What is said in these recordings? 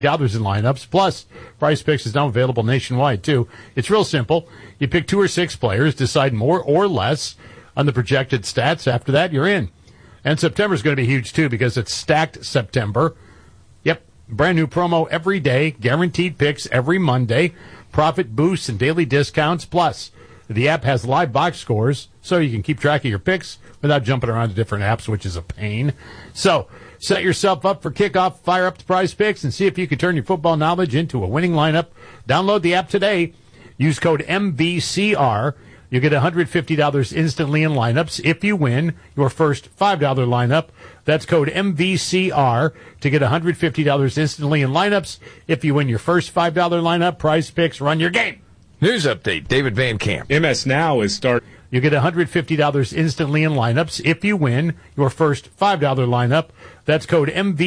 Others in lineups. Plus, Prize Picks is now available nationwide, too. It's real simple. You pick 2 or 6 players, decide more or less on the projected stats. After that, you're in. And September is going to be huge, too, because it's Stacked September. Yep, brand new promo every day, guaranteed picks every Monday, profit boosts and daily discounts. Plus, the app has live box scores, so you can keep track of your picks without jumping around to different apps, which is a pain. So, set yourself up for kickoff, fire up the Prize Picks, and see if you can turn your football knowledge into a winning lineup. Download the app today. Use code MVCR. You'll get $150 instantly in lineups if you win your first $5 lineup. That's code MVCR to get $150 instantly in lineups if you win your first $5 lineup. Prize Picks, run your game. News update, David Van Camp. MS Now is starting. You get $150 instantly in lineups if you win your first $5 lineup. That's code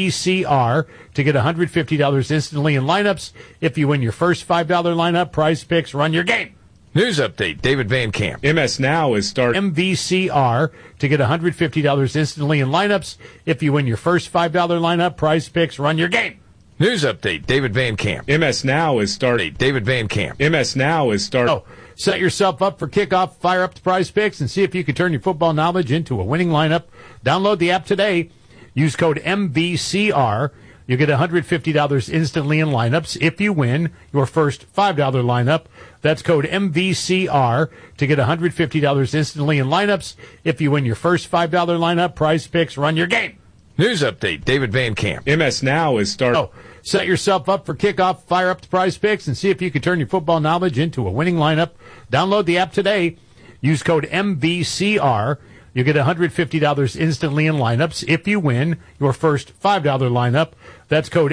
MVCR to get $150 instantly in lineups if you win your first $5 lineup. Prize Picks, run your game. News update, David Van Camp. MS Now is starting. MVCR to get $150 instantly in lineups if you win your first $5 lineup. Prize Picks, run your game. News update, David Van Camp. MS Now is starting. David Van Camp. MS Now is starting. Oh, set yourself up for kickoff, fire up the Prize Picks, and see if you can turn your football knowledge into a winning lineup. Download the app today. Use code MVCR. You get $150 instantly in lineups if you win your first $5 lineup. That's code MVCR to get $150 instantly in lineups if you win your first $5 lineup. Prize Picks, run your game. News update, David Van Camp. MS Now is starting. Oh, set yourself up for kickoff, fire up the Prize Picks, and see if you can turn your football knowledge into a winning lineup. Download the app today. Use code MVCR. You'll get $150 instantly in lineups if you win your first $5 lineup. That's code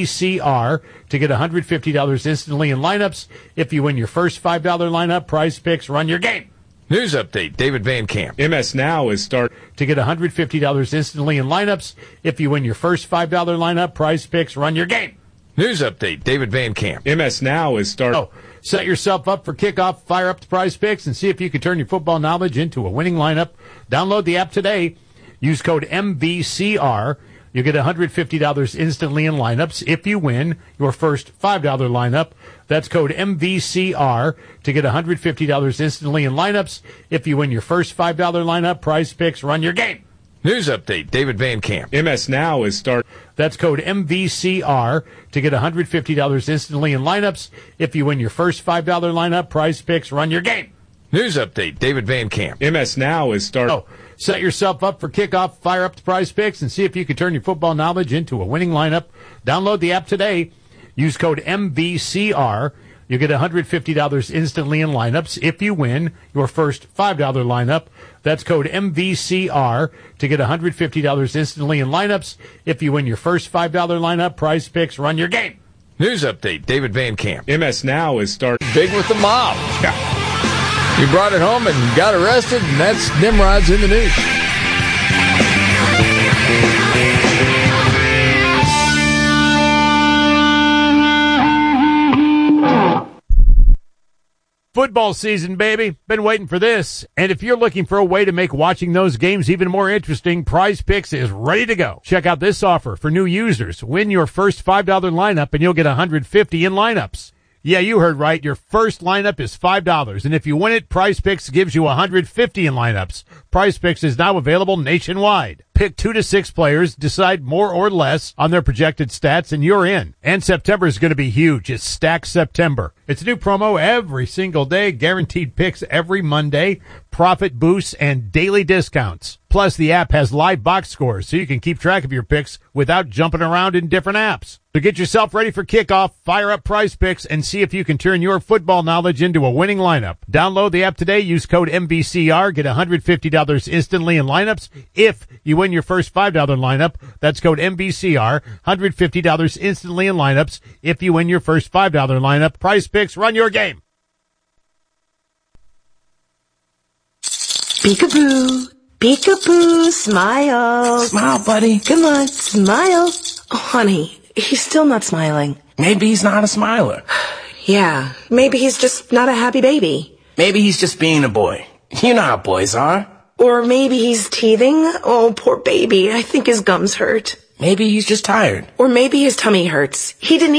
MVCR to get $150 instantly in lineups if you win your first $5 lineup. Prize Picks, run your game. News update, David Van Camp. MS Now is starting. To get $150 instantly in lineups if you win your first $5 lineup. Prize Picks, run your game. News update, David Van Camp. MS Now is starting. Oh, set yourself up for kickoff, fire up the Prize Picks, and see if you can turn your football knowledge into a winning lineup. Download the app today. Use code MVCR. You get $150 instantly in lineups if you win your first $5 lineup. That's code MVCR to get $150 instantly in lineups if you win your first $5 lineup. Prize Picks, run your game. News update, David Van Camp. MS Now is starting. That's code MVCR to get $150 instantly in lineups if you win your first $5 lineup. Prize Picks, run your game. News update, David Van Camp. MS Now is starting. Oh, set yourself up for kickoff, fire up the Prize Picks, and see if you can turn your football knowledge into a winning lineup. Download the app today. Use code MVCR. You get $150 instantly in lineups if you win your first $5 lineup. That's code MVCR to get $150 instantly in lineups if you win your first $5 lineup. Prize Picks, run your game. News update, David Van Camp. MS Now is starting. Big with the mob. You brought it home and got arrested, and that's Nimrod's in the news. Football season, baby. Been waiting for this. And if you're looking for a way to make watching those games even more interesting, Prize Picks is ready to go. Check out this offer for new users. Win your first $5 lineup and you'll get $150 in lineups. Yeah, you heard right. Your first lineup is $5. And if you win it, Prize Picks gives you $150 in lineups. Prize Picks is now available nationwide. Pick 2 to 6 players, decide more or less on their projected stats, and you're in. And September is going to be huge. It's Stacked September. It's a new promo every single day, guaranteed picks every Monday, profit boosts, and daily discounts. Plus, the app has live box scores, so you can keep track of your picks without jumping around in different apps. So get yourself ready for kickoff, fire up Prize Picks, and see if you can turn your football knowledge into a winning lineup. Download the app today, use code MVCR, get $150 instantly in lineups if you win your first $5 lineup. That's code MVCR, $150 instantly in lineups if you win your first $5 lineup. Prize Picks, run your game. Peekaboo. Peekaboo, smile. Smile, buddy. Come on, smile. Oh, honey, he's still not smiling. Maybe he's not a smiler. Yeah, maybe he's just not a happy baby. Maybe he's just being a boy. You know how boys are. Or maybe he's teething. Oh, poor baby. I think his gums hurt. Maybe he's just tired. Or maybe his tummy hurts. He didn't